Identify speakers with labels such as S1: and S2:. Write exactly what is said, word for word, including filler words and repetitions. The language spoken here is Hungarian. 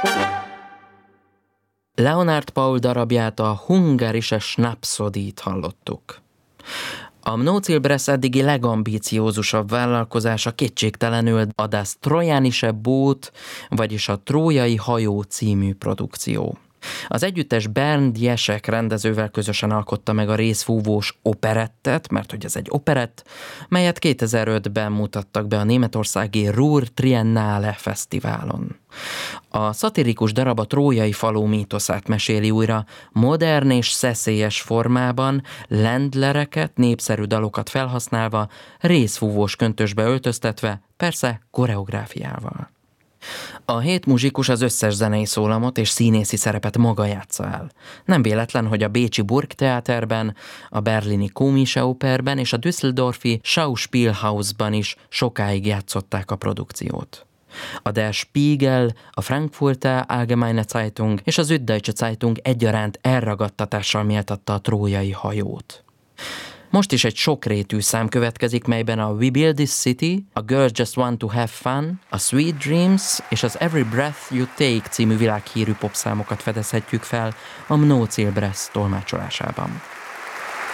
S1: Leonard Paul darabját, a Hungarische Schnapsodie-t hallottuk. A Mnocilbresz eddigi legambiciózusabb vállalkozása kétségtelenül a Das Trojanische Boot, vagyis a Trójai hajó című produkció. Az együttes Bernd Jeschek rendezővel közösen alkotta meg a részfúvós operettet, mert hogy ez egy operett, melyet kétezer-ötben mutattak be a németországi Ruhr Triennale Fesztiválon. A szatirikus darab a trójai faló mítoszát meséli újra, modern és szeszélyes formában, lendlereket, népszerű dalokat felhasználva, részfúvós köntösbe öltöztetve, persze koreográfiával. A hét muzsikus az összes zenei szólamot és színészi szerepet maga játsza el. Nem véletlen, hogy a bécsi Burgtheaterben, a berlini Komische Operben és a düsseldorfi Schauspielhausban is sokáig játszották a produkciót. A Der Spiegel, a Frankfurter Allgemeine Zeitung és a Süddeutsche Zeitung egyaránt elragadtatással méltatta a trójai hajót. Most is egy sokrétű szám következik, melyben a We Build This City, a Girls Just Want to Have Fun, a Sweet Dreams és az Every Breath You Take című világhírű popszámokat fedezhetjük fel a Mnocilbresz tolmácsolásában.